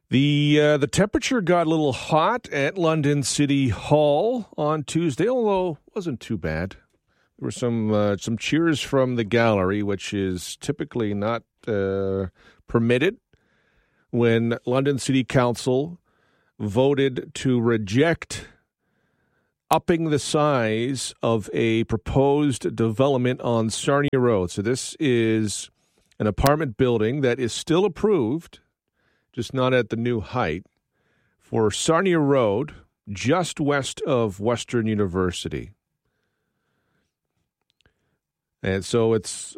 The temperature got a little hot at London City Hall on Tuesday, although it wasn't too bad. There were some cheers from the gallery, which is typically not permitted when London City Council voted to reject upping the size of a proposed development on Sarnia Road. So this is an apartment building that is still approved, just not at the new height, for Sarnia Road, just west of Western University. And so it's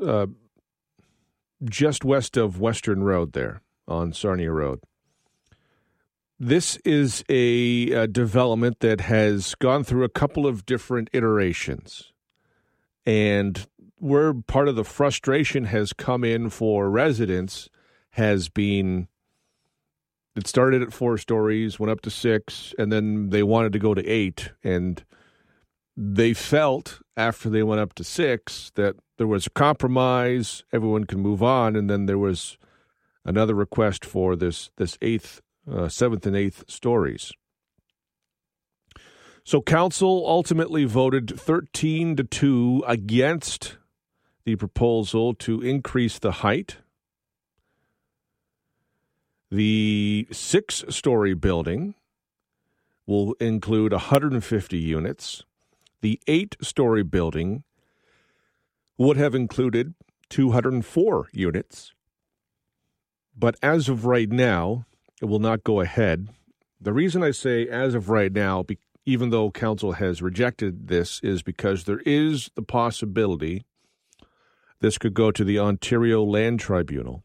just west of Western Road there on Sarnia Road. This is a development that has gone through a couple of different iterations. And where part of the frustration has come in for residents has been, it started at 4 stories, went up to 6, and then they wanted to go to 8. And they felt after they went up to 6 that there was a compromise, everyone can move on, and then there was another request for this 7th and 8th stories. So council ultimately voted 13-2 against the proposal to increase the height. The 6-story building will include 150 units. The 8-story building would have included 204 units. But as of right now, it will not go ahead. The reason I say as of right now, even though council has rejected this, is because there is the possibility this could go to the Ontario Land Tribunal,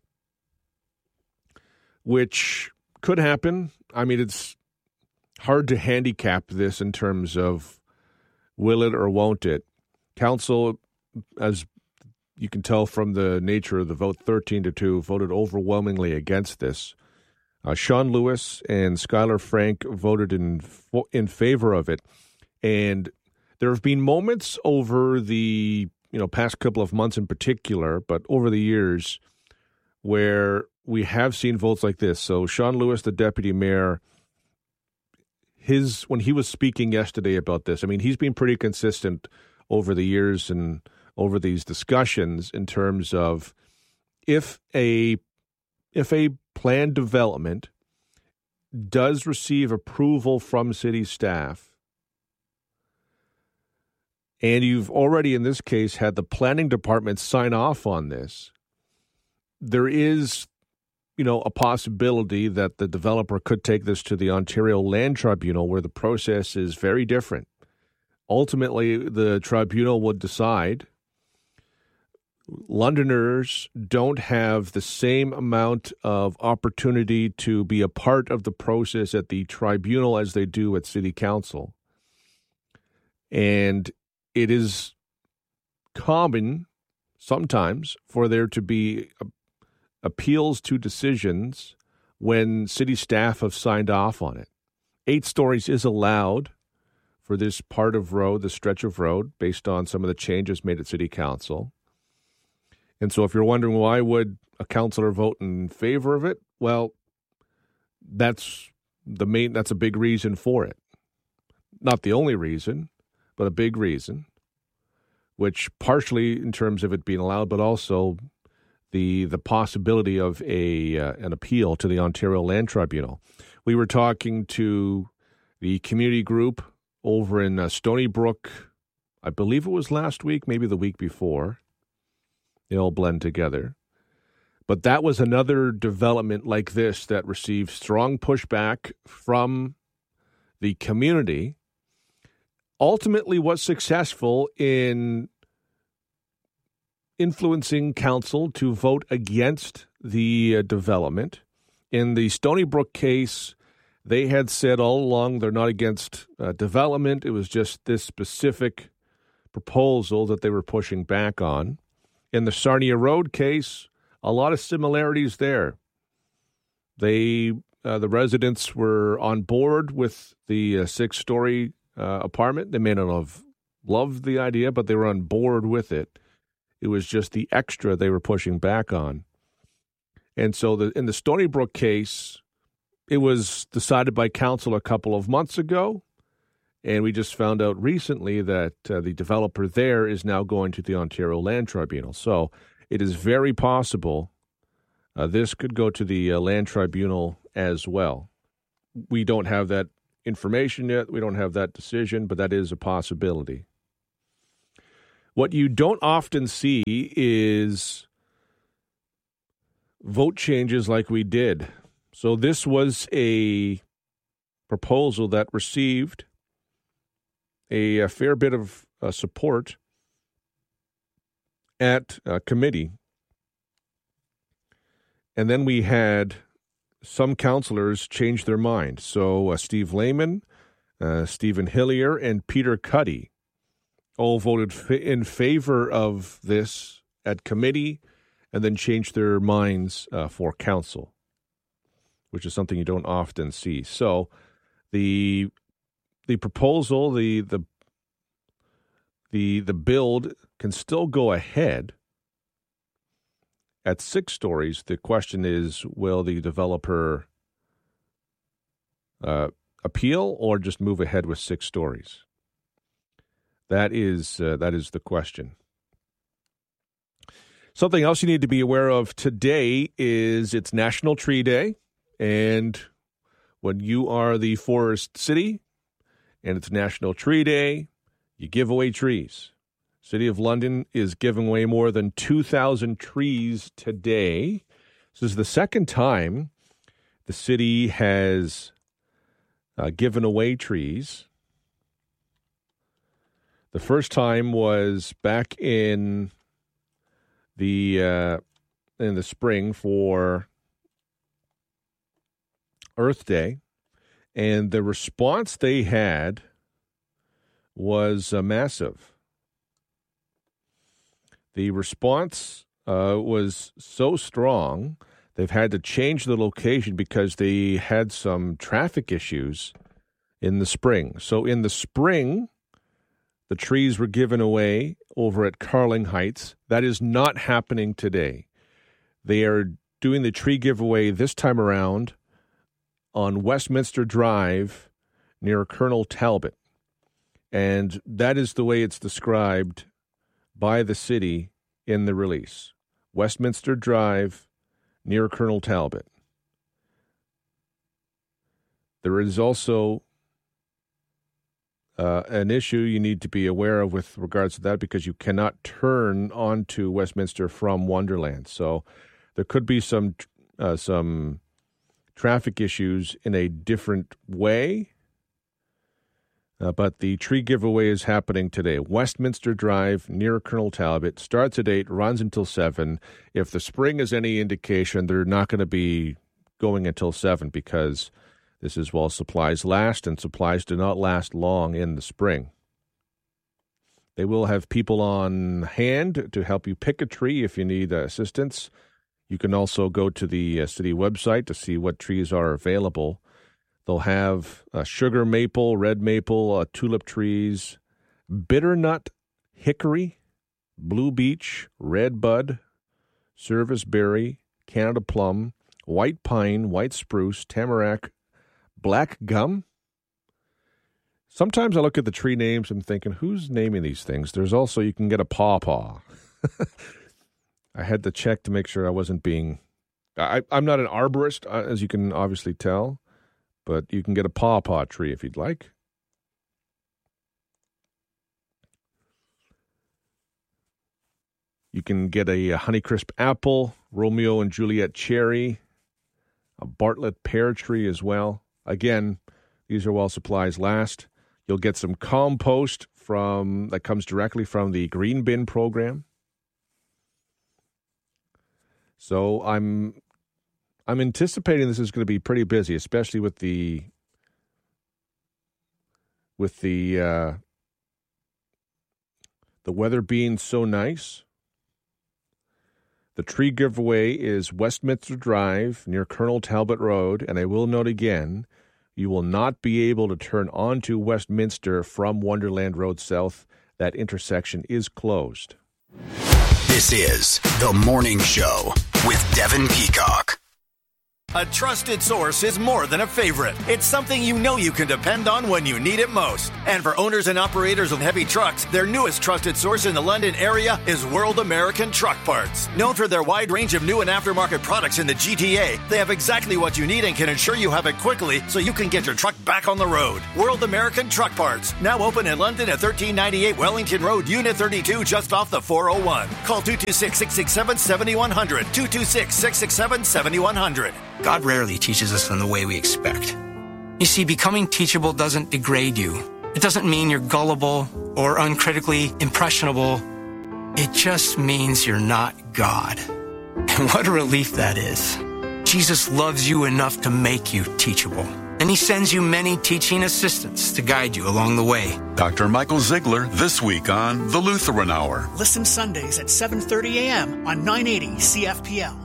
which could happen. I mean, it's hard to handicap this in terms of will it or won't it. Council, as you can tell from the nature of the vote, 13-2, voted overwhelmingly against this. Sean Lewis and Skylar Frank voted in favor of it. And there have been moments over the past couple of months in particular, but over the years, where we have seen votes like this. So Sean Lewis, the deputy mayor, when he was speaking yesterday about this, I mean, he's been pretty consistent over the years and over these discussions in terms of if a planned development does receive approval from city staff, and you've already, in this case, had the planning department sign off on this, there is, a possibility that the developer could take this to the Ontario Land Tribunal, where the process is very different. Ultimately, the tribunal would decide. Londoners don't have the same amount of opportunity to be a part of the process at the tribunal as they do at city council. And it is common sometimes for there to be appeals to decisions when city staff have signed off on it. 8 stories is allowed for this part of road, this stretch of road, based on some of the changes made at city council. And so if you're wondering why would a councillor vote in favor of it, well, that's a big reason for it. Not the only reason, but a big reason, which partially in terms of it being allowed, but also the possibility of an appeal to the Ontario Land Tribunal. We were talking to the community group over in Stony Brook, I believe it was last week, maybe the week before. They all blend together. But that was another development like this that received strong pushback from the community. Ultimately was successful in influencing council to vote against the development. In the Stony Brook case, they had said all along they're not against development. It was just this specific proposal that they were pushing back on. In the Sarnia Road case, a lot of similarities there. The residents were on board with the 6-story apartment. They may not have loved the idea, but they were on board with it. It was just the extra they were pushing back on. And so in the Stony Brook case, it was decided by council a couple of months ago, and we just found out recently that the developer there is now going to the Ontario Land Tribunal. So it is very possible this could go to the Land Tribunal as well. We don't have that information yet. We don't have that decision, but that is a possibility. What you don't often see is vote changes like we did. So this was a proposal that received a fair bit of support at committee. And then we had some councillors change their mind. So Steve Lehman, Stephen Hillier, and Peter Cuddy all voted in favor of this at committee and then changed their minds for council, which is something you don't often see. So the proposal, the build can still go ahead at 6 stories. The question is, will the developer appeal or just move ahead with 6 stories? That is the question. Something else you need to be aware of today is it's National Tree Day, and when you are the Forest City and it's National Tree Day, you give away trees. City of London is giving away more than 2,000 trees today. This is the second time the city has given away trees. The first time was back in the spring for Earth Day, and the response they had was massive. The response was so strong, they've had to change the location because they had some traffic issues in the spring. So in the spring, the trees were given away over at Carling Heights. That is not happening today. They are doing the tree giveaway this time around on Westminster Drive near Colonel Talbot. And that is the way it's described by the city in the release. Westminster Drive near Colonel Talbot. There is also an issue you need to be aware of with regards to that, because you cannot turn onto Westminster from Wonderland. So there could be some traffic issues in a different way. But the tree giveaway is happening today. Westminster Drive near Colonel Talbot starts at 8, runs until 7. If the spring is any indication, they're not going to be going until 7 because this is while supplies last, and supplies do not last long in the spring. They will have people on hand to help you pick a tree if you need assistance. You can also go to the city website to see what trees are available. They'll have sugar maple, red maple, tulip trees, bitternut, hickory, blue beech, red bud, service berry, Canada plum, white pine, white spruce, tamarack, black gum. Sometimes I look at the tree names and thinking, who's naming these things? There's also, you can get a pawpaw. I had to check to make sure I wasn't being... I'm not an arborist, as you can obviously tell, but you can get a pawpaw tree if you'd like. You can get a Honeycrisp apple, Romeo and Juliet cherry, a Bartlett pear tree as well. Again, these are while supplies last. You'll get some compost that comes directly from the Green Bin program. So I'm anticipating this is going to be pretty busy, especially with the weather being so nice. The tree giveaway is Westminster Drive near Colonel Talbot Road, and I will note again, you will not be able to turn onto Westminster from Wonderland Road South. That intersection is closed. This is The Morning Show with Devin Peacock. A trusted source is more than a favorite. It's something you know you can depend on when you need it most. And for owners and operators of heavy trucks, their newest trusted source in the London area is World American Truck Parts. Known for their wide range of new and aftermarket products in the GTA, they have exactly what you need and can ensure you have it quickly so you can get your truck back on the road. World American Truck Parts, now open in London at 1398 Wellington Road, Unit 32, just off the 401. Call 226-667-7100, 226-667-7100. God rarely teaches us in the way we expect. You see, becoming teachable doesn't degrade you. It doesn't mean you're gullible or uncritically impressionable. It just means you're not God. And what a relief that is. Jesus loves you enough to make you teachable. And he sends you many teaching assistants to guide you along the way. Dr. Michael Ziegler this week on The Lutheran Hour. Listen Sundays at 7:30 a.m. on 980 CFPL.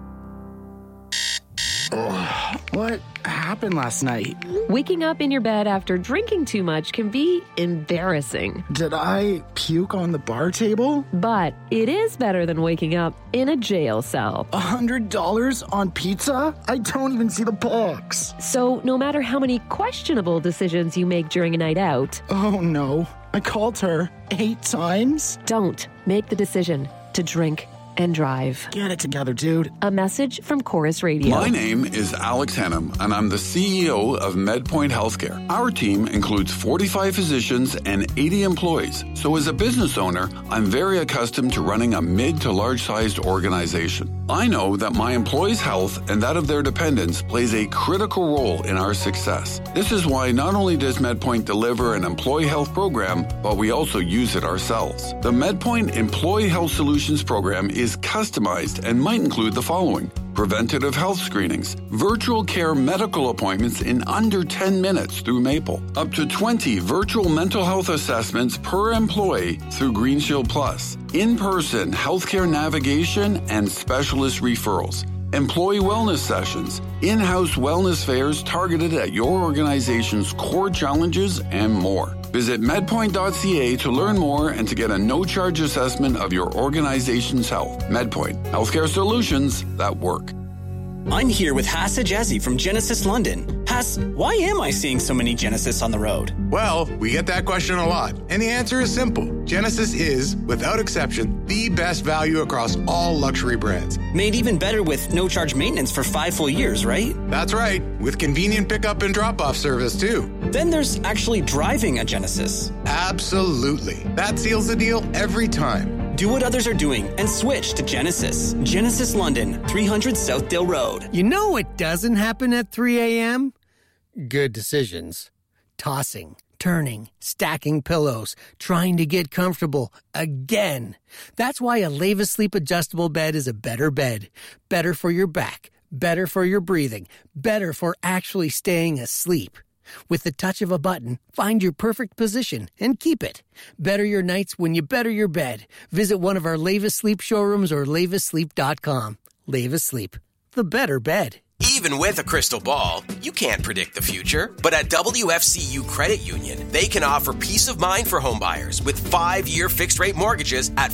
Oh, what happened last night? Waking up in your bed after drinking too much can be embarrassing. Did I puke on the bar table? But it is better than waking up in a jail cell. $100 on pizza? I don't even see the box. So no matter how many questionable decisions you make during a night out... Oh no, I called her 8 times? Don't make the decision to drink and drive. Get it together, dude. A message from Chorus Radio. My name is Alex Hannum, and I'm the CEO of MedPoint Healthcare. Our team includes 45 physicians and 80 employees. So as a business owner, I'm very accustomed to running a mid to large-sized organization. I know that my employees' health and that of their dependents plays a critical role in our success. This is why not only does MedPoint deliver an employee health program, but we also use it ourselves. The MedPoint Employee Health Solutions program is customized and might include the following: preventative health screenings, virtual care medical appointments in under 10 minutes through Maple, up to 20 virtual mental health assessments per employee through Green Shield Plus, in-person healthcare navigation and specialist referrals, employee wellness sessions, in-house wellness fairs targeted at your organization's core challenges, and more. Visit medpoint.ca to learn more and to get a no-charge assessment of your organization's health. MedPoint, healthcare solutions that work. I'm here with Hassa Jazzy from Genesis London. Hass, why am I seeing so many Genesis on the road? Well, we get that question a lot, and the answer is simple. Genesis is, without exception, the best value across all luxury brands. Made even better with no-charge maintenance for 5 full years, right? That's right, with convenient pickup and drop-off service, too. Then there's actually driving a Genesis. Absolutely. That seals the deal every time. Do what others are doing and switch to Genesis. Genesis London, 300 Southdale Road. You know what doesn't happen at 3 a.m.? Good decisions. Tossing, turning, stacking pillows, trying to get comfortable again. That's why a Leva Sleep adjustable bed is a better bed. Better for your back, better for your breathing, better for actually staying asleep. With the touch of a button, find your perfect position and keep it. Better your nights when you better your bed. Visit one of our Leva Sleep showrooms or levasleep.com. Leva Sleep, the better bed. Even with a crystal ball, you can't predict the future. But at WFCU Credit Union, they can offer peace of mind for homebuyers with 5-year fixed-rate mortgages at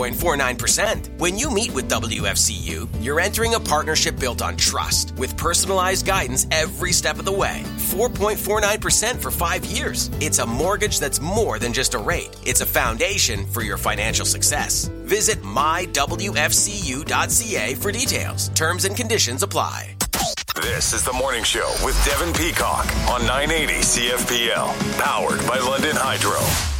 4.49%. When you meet with WFCU, you're entering a partnership built on trust with personalized guidance every step of the way. 4.49% for 5 years. It's a mortgage that's more than just a rate. It's a foundation for your financial success. Visit mywfcu.ca for details. Terms and conditions apply. This is The Morning Show with Devin Peacock on 980 CFPL, powered by London Hydro.